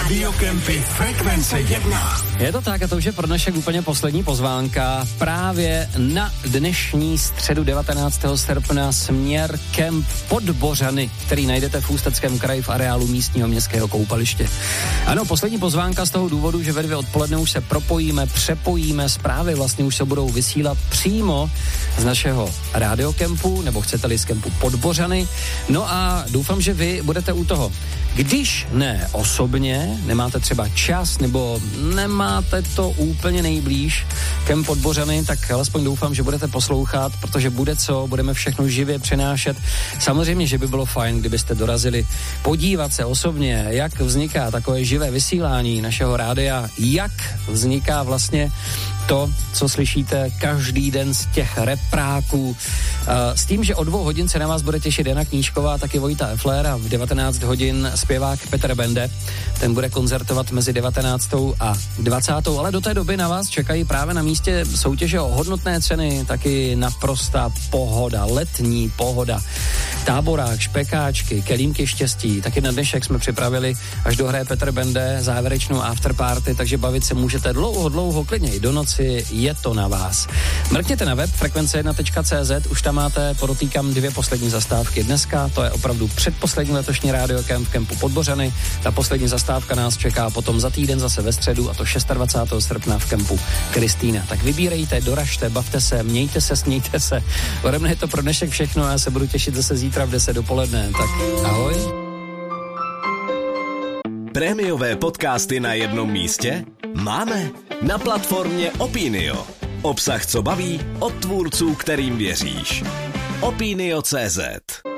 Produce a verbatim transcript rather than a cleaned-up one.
Radiokempy Frekvence jedna. Je to tak a to už je pro dnešek úplně poslední pozvánka. Právě na dnešní středu devatenáctého srpna směr kemp Podbořany, který najdete v Ústeckém kraji v areálu místního městského koupaliště. Ano, poslední pozvánka z toho důvodu, že ve dvě odpoledne už se propojíme, přepojíme, zprávy vlastně už se budou vysílat přímo z našeho radiokempu, nebo chcete-li z kempu Podbořany. No a doufám, že vy budete u toho. Když ne osobně, nemáte třeba čas, nebo nemáte to úplně nejblíž kemp Podbořany, tak alespoň doufám, že budete poslouchat, protože bude co, budeme všechno živě přenášet. Samozřejmě, že by bylo fajn, kdybyste dorazili podívat se osobně, jak vzniká takové živé vysílání našeho rádia, jak vzniká vlastně to, co slyšíte každý den z těch repráků. S tím, že o dvou hodin se na vás bude těšit Jana Knížková, taky Vojta Efler a v devatenáct hodin zpěvák Petr Bende. Ten bude koncertovat mezi devatenáctou a dvacátou ale do té doby na vás čekají právě na místě soutěže o hodnotné ceny, taky naprostá pohoda, letní pohoda, táborák, špekáčky, kelímky štěstí. Taky na dnešek jsme připravili, až dohraje Petr Bende, závěrečnou afterparty, takže bavit se můžete dlouho, dlouho, klidně i do noci. Je to na vás. Mrkněte na web frekvence jedna tečka cé zet, už tam máte, podotýkám, dvě poslední zastávky dneska, to je opravdu předposlední letošní radiokemp v kempu Podbořany. Ta poslední zastávka nás čeká potom za týden zase ve středu, a to dvacátého šestého srpna v kempu Kristýna. Tak vybírejte, doražte, bavte se, mějte se, smějte se. Ode mne je to pro dnešek všechno a já se budu těšit zase zítra v deset dopoledne. Tak ahoj. Prémiové podcasty na jednom místě? Máme na platformě Opinio. Obsah, co baví, od tvůrců, kterým věříš. Opinio tečka cé zet